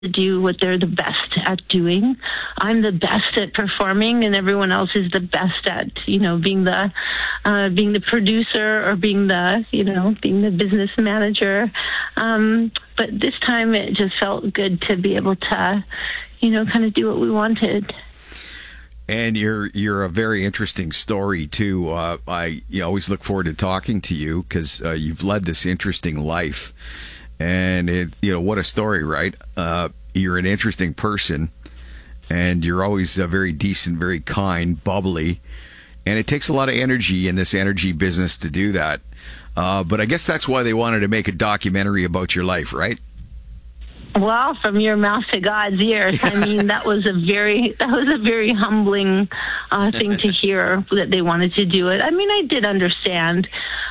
to do what they're the best at doing. I'm the best at performing, and everyone else is the best at, being the producer or being the business manager. But this time it just felt good to be able to, kind of do what we wanted. And you're a very interesting story too. I always look forward to talking to you because you've led this interesting life. And what a story, right? You're an interesting person, and you're always very decent, very kind, bubbly, and it takes a lot of energy in this energy business to do that. But I guess that's why they wanted to make a documentary about your life, right? Well, from your mouth to God's ears. I mean, that was a very humbling thing to hear that they wanted to do it. I mean, I did understand,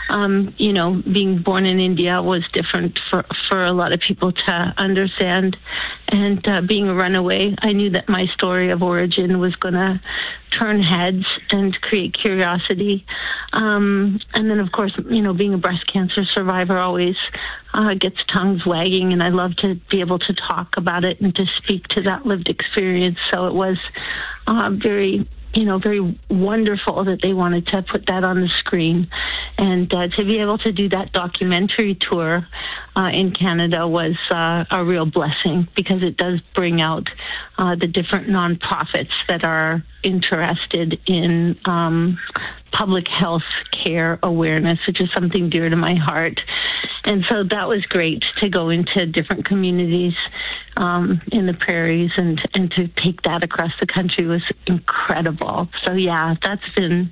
being born in India was different for a lot of people to understand. And being a runaway, I knew that my story of origin was going to turn heads and create curiosity. And then, of course, being a breast cancer survivor always gets tongues wagging, and I love to be able to talk about it and to speak to that lived experience. So it was very wonderful that they wanted to put that on the screen. And to be able to do that documentary tour in Canada was a real blessing, because it does bring out the different nonprofits that are interested in public health care awareness, which is something dear to my heart. And so that was great to go into different communities in the prairies, and to take that across the country was incredible. So yeah, that's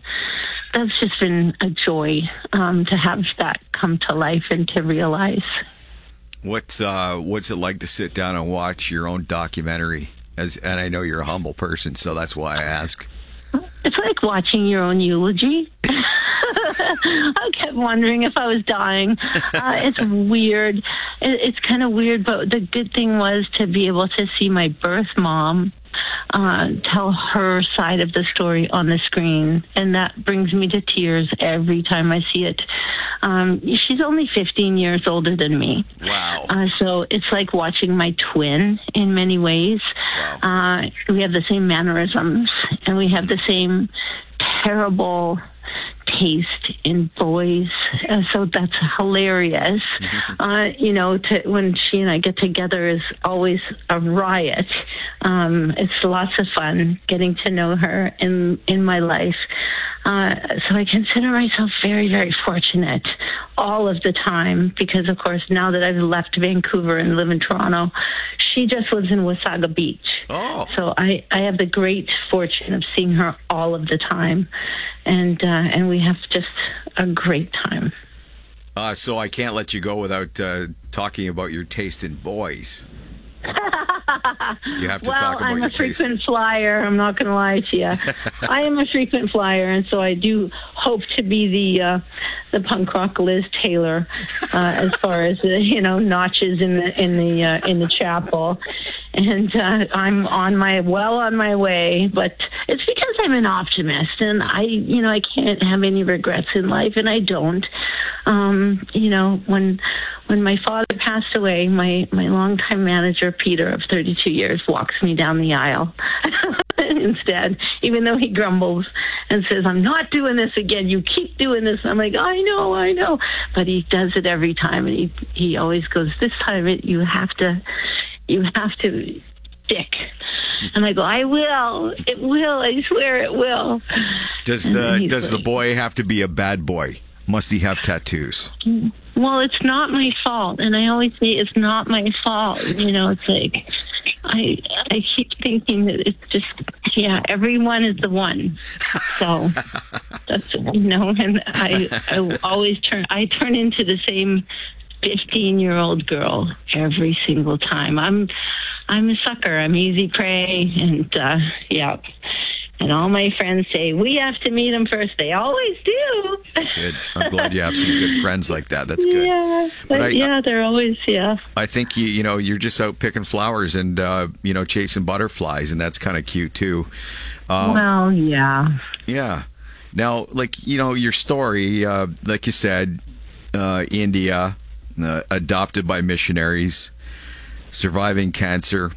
just been a joy to have that come to life and to realize. What's it like to sit down and watch your own documentary? And I know you're a humble person, so that's why I ask. It's like watching your own eulogy. I kept wondering if I was dying. It's weird. It's kind of weird, but the good thing was to be able to see my birth mom tell her side of the story on the screen, and that brings me to tears every time I see it. She's only 15 years older than me. Wow. So it's like watching my twin in many ways. Wow. We have the same mannerisms, and we have the same terrible taste in boys, so that's hilarious. When she and I get together is always a riot. It's lots of fun getting to know her in my life. So I consider myself very, very fortunate all of the time, because of course now that I've left Vancouver and live in Toronto, she just lives in Wasaga Beach. Oh. So I have the great fortune of seeing her all of the time, and we have just a great time. So I can't let you go without talking about your taste in boys. You have to talk about I'm your a frequent flyer. I'm not going to lie to you. I am a frequent flyer, and so I do hope to be the punk rock Liz Taylor as far as notches in the chapel. And I'm on my way, but it's because I'm an optimist, and I can't have any regrets in life, and I don't. When my father passed away, my longtime manager, Peter, of 32 years, walks me down the aisle instead, even though he grumbles and says, "I'm not doing this again. You keep doing this." I'm like, I know. But he does it every time, and he always goes, "This time you have to stick." And I go, "I will. It will. I swear it will." Does the boy have to be a bad boy? Must he have tattoos? Well, it's not my fault, and I always say it's not my fault. It's like I keep thinking that it's just everyone is the one. So that's and I always turn into the same 15-year-old girl every single time. I'm a sucker. I'm easy prey, and And all my friends say, "We have to meet him first." They always do. Good. I'm glad you have some good friends like that. That's good. Yeah, but they're always, I think you're just out picking flowers and chasing butterflies, and that's kind of cute too. Well, yeah. Yeah. Now, your story, like you said, India, adopted by missionaries. surviving cancer,